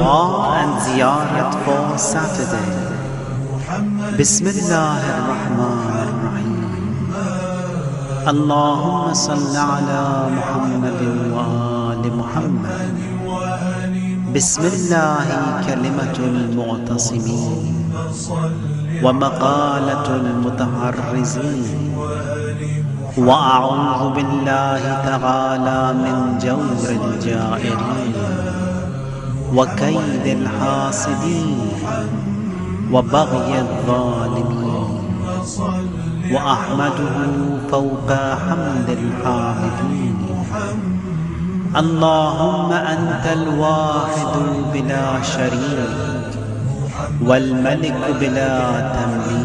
Dua and Ziyarat for Saturday. Bismillahirrahmanirrahim. Allahumma salli ala Muhammadin wa ali Muhammad. Bismillahi kalimatul mu'tasimin wa maqalatul mutaharrizin. وأعوذ بالله تعالى من جور الجائرين وكيد الحاسدين وبغي الظالمين، وأحمده فوق حمد الحامدين. اللهم أنت الواحد بلا شريك والملك بلا تمليك